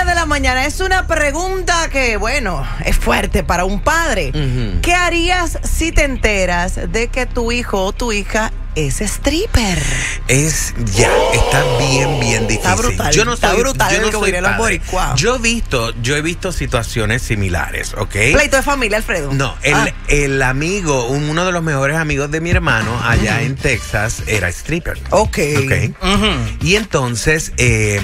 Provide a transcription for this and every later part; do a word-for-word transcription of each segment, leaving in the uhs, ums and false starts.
Amiga de la mañana, es una pregunta que, bueno, es fuerte para un padre. Uh-huh. ¿Qué harías si te enteras de que tu hijo o tu hija es stripper? Es, ya, está bien, bien difícil. Está brutal. Yo no soy, está brutal. Yo no soy padre. Wow. Yo he visto, yo he visto situaciones similares, ¿ok? Pleito de familia, Alfredo. No, el, ah. el amigo, uno de los mejores amigos de mi hermano allá uh-huh. en Texas era stripper. Ok. Ok. Uh-huh. Y entonces, eh,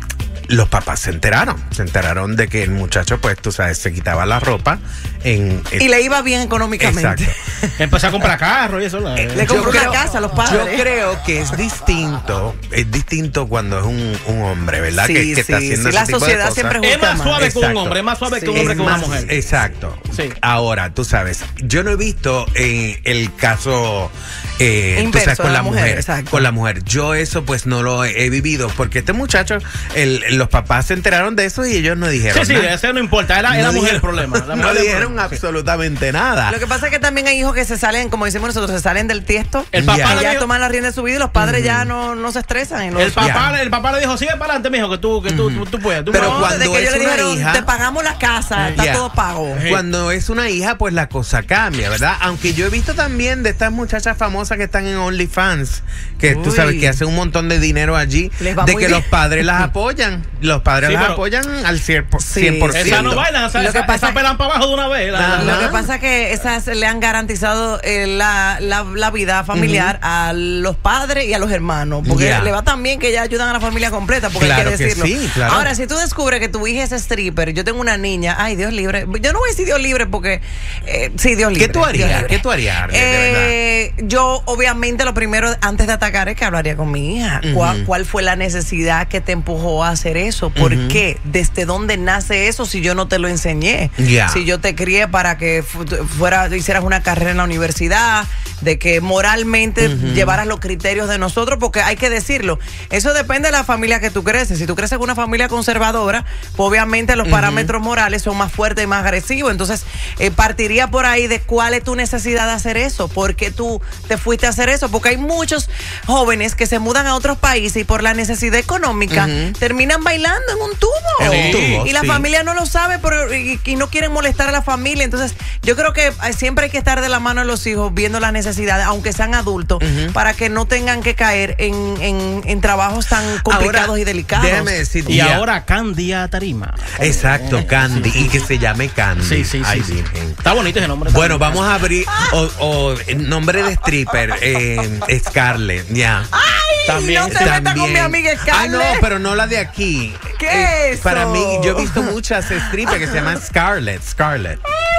los papás se enteraron, se enteraron de que el muchacho, pues, tú sabes, se quitaba la ropa en, en y le iba bien económicamente. Exacto. Empezó a comprar carro y eso. La, eh, le compró una casa a los padres. Yo creo que es distinto, es distinto cuando es un, un hombre, ¿verdad? Sí, que, que sí, está haciendo sí, ese la tipo sociedad de cosas. siempre es más suave Exacto. que un hombre, es más suave sí, que un hombre es que más, una mujer. Exacto. Sí. Ahora, tú sabes, yo no he visto eh, el caso eh, Inverso, tú sabes, con la, la mujer, mujer, con la mujer. Yo eso pues no lo he, he vivido, porque este muchacho, el, los papás se enteraron de eso y ellos no dijeron sí, nada. Sí, sí, ese no importa, era, era no mujer dijeron, el problema. La no mujer dijeron problema. absolutamente nada. Lo que pasa es que también hay hijos que se salen, como decimos nosotros, se salen del tiesto. El papá yeah. le ya dijo, toman la rienda de su vida y los padres uh-huh. ya no, no se estresan. En los el, papá, yeah. el papá le dijo, sigue para adelante, mijo, que tú, que tú, uh-huh. tú, tú puedes. Tú Pero no, cuando desde que es yo le una dijeron, hija, te pagamos la casa, está yeah. todo pago. Sí. Cuando es una hija, pues la cosa cambia, ¿verdad? Aunque yo he visto también de estas muchachas famosas que están en OnlyFans, que Uy. tú sabes que hacen un montón de dinero allí, de que bien. los padres las apoyan. Los padres sí, las pero, apoyan al cien por ciento. Sí, esa no bailan, o sea, lo esa, que pasa esa pelan para abajo de una vez. La, lo que pasa es que esas le han garantizado eh, la, la, la vida familiar uh-huh. a los padres y a los hermanos, porque yeah. le va tan bien que ya ayudan a la familia completa, porque claro hay que decirlo. Que sí, claro. Ahora, si tú descubres que tu hija es stripper, yo tengo una niña, ay, Dios libre, yo no voy a decir Dios libre porque, eh, sí, Dios libre. ¿Qué tú harías? ¿Qué tú harías? Eh, yo, obviamente, lo primero antes de atacar es que hablaría con mi hija. Uh-huh. ¿Cuál, ¿Cuál fue la necesidad que te empujó a hacer eso? ¿Por uh-huh. qué? ¿Desde dónde nace eso si yo no te lo enseñé? Yeah. Si yo te crié para que fuera, hicieras una carrera en la universidad, de que moralmente uh-huh. llevaras los criterios de nosotros, porque hay que decirlo, eso depende de la familia que tú creces. Si tú creces en una familia conservadora, pues obviamente los uh-huh. parámetros morales son más fuertes y más agresivos. Entonces, eh, partiría por ahí de cuál es tu necesidad de hacer eso, por qué tú te fuiste a hacer eso, porque hay muchos jóvenes que se mudan a otros países y por la necesidad económica uh-huh. terminan bailando en un tubo. En un tubo y la sí. familia no lo sabe pero, y, y no quieren molestar a la familia. Entonces, yo creo que siempre hay que estar de la mano de los hijos viendo las necesidades, aunque sean adultos, uh-huh. para que no tengan que caer en, en, en trabajos tan complicados ahora, y delicados. Déjame decir, y ya. ahora Candy a tarima. Exacto, eh, Candy, sí. y que se llame Candy. Sí, sí, Ay, sí, sí. Está bonito ese nombre. Bueno, también. Vamos a abrir o, o el nombre de stripper, eh, Scarlett, ya. Yeah. Ay, también, no se meta con mi amiga Scarlett. Ay, no, pero no la de aquí. ¿Qué eh, es eso? Para mí, yo he visto muchas strippers que se llaman Scarlett, Scarlett.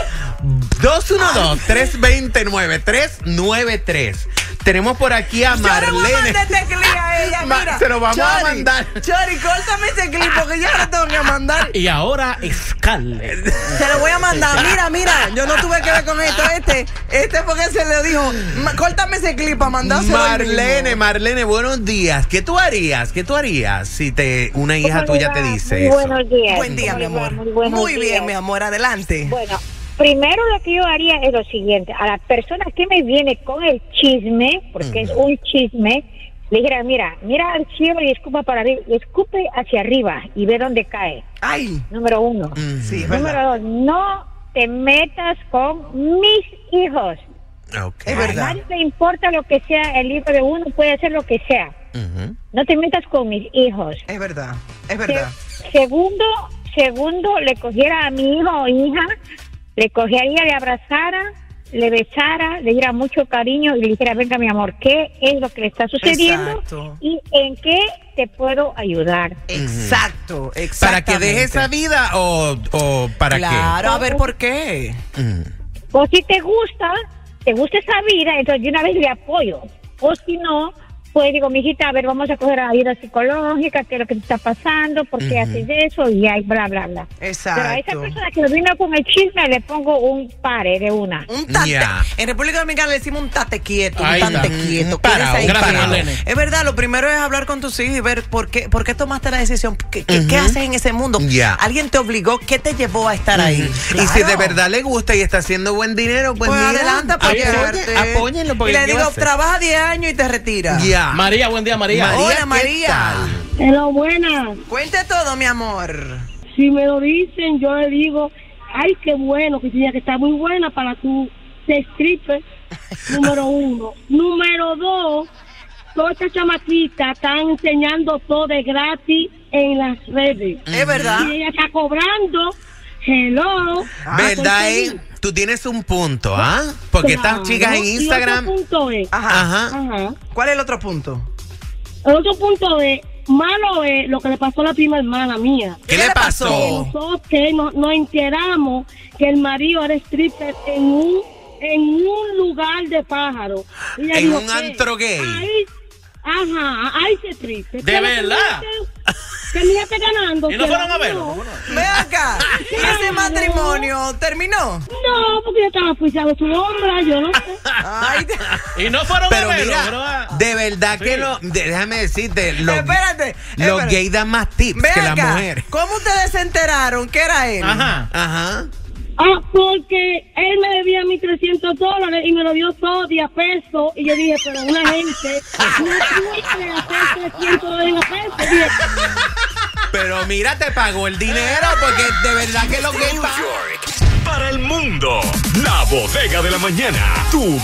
dos uno dos, tres dos nueve, tres nueve tres. Tenemos por aquí a Marlene. Yo le voy a mandar este clip a ella, Ma- mira. Se lo vamos Chori, a mandar. Chori, córtame ese clip porque yo le tengo que mandar. Y ahora Scarlett. Se lo voy a mandar. Mira, mira, yo no tuve que ver con esto. Este, este porque se le dijo, córtame ese clip para mandárselo. Marlene, Marlene, buenos días. ¿Qué tú harías? ¿Qué tú harías si te una hija tuya te dice muy eso? Buenos días. Buen día, mi amor. Muy, muy bien, días. mi amor, adelante. Bueno, primero lo que yo haría es lo siguiente. A la persona que me viene con el chisme, porque mm. es un chisme, le dijera, mira, mira al cielo y escupa para arriba, escupe hacia arriba y ve dónde cae. Ay. Número uno. Mm, sí, Número verdad. dos, no te metas con mis hijos. Okay. Es verdad. A nadie le importa lo que sea el hijo de uno, puede hacer lo que sea. Uh-huh. No te metas con mis hijos. Es verdad, es verdad. Se, segundo, segundo, le cogiera a mi hijo o hija, le cogería, le abrazara, le besara, le diera mucho cariño y le dijera, venga mi amor, ¿qué es lo que le está sucediendo? Exacto. ¿Y en qué te puedo ayudar? Exacto, exacto. ¿Para que deje esa vida o, o para claro, qué? Claro, a ver, ¿por qué? Mm. O si te gusta, te gusta esa vida, entonces de una vez le apoyo. O si no, pues digo, mijita, a ver, vamos a coger ayuda psicológica, qué es lo que te está pasando, por qué uh-huh. haces eso, y ahí bla, bla, bla. Exacto. Pero a esa persona que me vino con el chisme le pongo un pare de una. Un tate. Yeah. En República Dominicana le decimos un tate quieto, Ahí un tate está. quieto. Parado. Ahí Gracias, parado. Marlene. Es verdad, lo primero es hablar con tus hijos y ver por qué, por qué tomaste la decisión, qué, qué, Uh-huh. qué haces en ese mundo. Yeah. ¿Alguien te obligó? ¿Qué te llevó a estar Uh-huh. ahí? Y Claro. si de verdad le gusta y está haciendo buen dinero, pues, Pues mira, adelante, apoyarte. apoyen- apóyenlo. Porque Y le ¿qué digo, va a hacer? trabaja diez años y te retiras. Ya. María, buen día, María. Hola, ¿qué María. tal? Pero buena. Cuente todo, mi amor. Si me lo dicen, yo le digo, ay, qué bueno, que tenía que estar muy buena para tu stripper, número uno. Número dos, todas estas chamaquitas están enseñando todo de gratis en las redes. Es verdad. Y ella está cobrando, hello. ¿Verdad, eh? Tú tienes un punto, ¿ah? Porque Claro. estas chicas en Instagram... Y otro punto es, Ajá. Ajá. ajá. ¿Cuál es el otro punto? El otro punto es, malo es lo que le pasó a la prima hermana mía. ¿Qué le pasó? Nosotros que nos, nos enteramos que el marido era stripper en un en un lugar de pájaros. Y ella En dijo un que antro gay. Ahí, ajá, ahí se triste. ¿De verdad? Que mi hija esté ganando. ¿Y no que fueron la- a verlo? No, Ve acá. ¿Y ese matrimonio terminó? no, porque yo estaba fuizado su hombre, yo no sé. Ay, Y no fueron Pero a verlo, mira, pero, ah, de verdad que Sí. lo... de- déjame decirte, los, espérate. los espérate. gays dan más tips Ve que las acá. mujeres. ¿Cómo ustedes se enteraron que era él? Ajá. Ajá. Ah, porque él me debía a mí trescientos dólares y me lo dio todo de a peso. Y yo dije, pero una gente no puede hacer trescientos dólares a peso. Dije, Pero mira, te pagó el dinero porque de verdad que los gays New pagan. York. Para el mundo. La Bodega de la Mañana. Tu